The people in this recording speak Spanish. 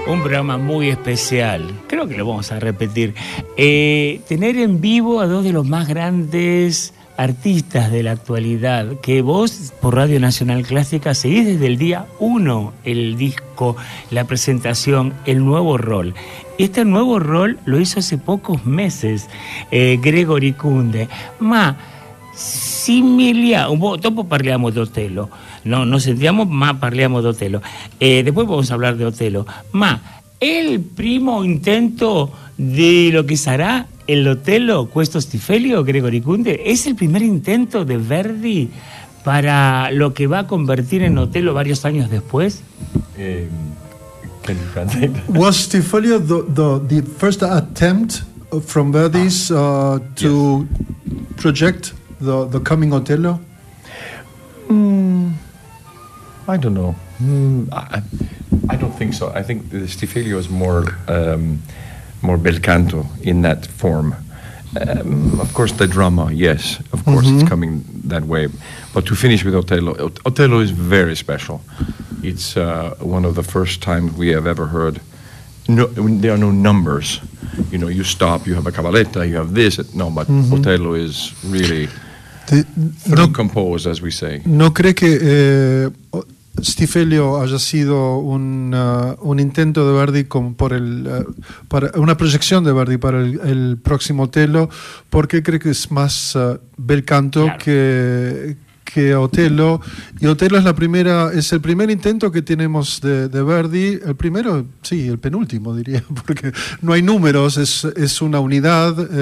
un programa muy especial, creo que lo vamos a repetir, tener en vivo a dos de los más grandes artistas de la actualidad, que vos por Radio Nacional Clásica seguís desde el día 1 el disco, la presentación, el nuevo rol. Este nuevo rol lo hizo hace pocos meses Gregory Kunde, ma dopo parliamo di Otello, no sentiamo ma parliamo di Otello, después vamos a hablar de Otello, ma el primo intento de lo que será el Otello, questo Stifelio, Gregory Kunde, es el primer intento de Verdi para lo que va a convertir en Otello varios años después. Can you translate? Was Stifelio the first attempt from Verdi's to project the coming Otello? I don't know. I don't think so. I think the Stifelio is more bel canto in that form. Of course, the drama, yes. Of course, it's coming that way. But to finish with Otello, Otello is very special. It's one of the first times we have ever heard. No, there are no numbers. You know, you stop, you have a cabaletta, you have this. No, but Otello is really composed, as we say. ¿No cree que Stifelio haya sido un intento de Verdi para una proyección de Verdi para el próximo Otello? Porque cree que es más bel canto, claro, que Otello, y Otello es el primer intento que tenemos de Verdi, el primero, sí, el penúltimo diría, porque no hay números, es una unidad.